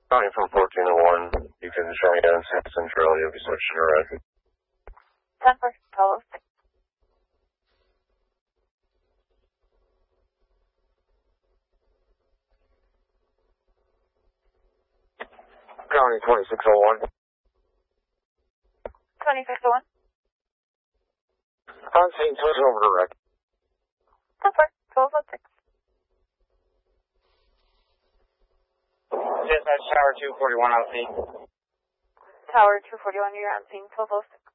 County from 1401, you can show me on San Central, you'll be switching to red. 10 for 1206. County 2601. 2601. On scene, switch over to red. 10 for 1206. Dispatch Tower 241 on scene. Tower 241, you're on scene 1206.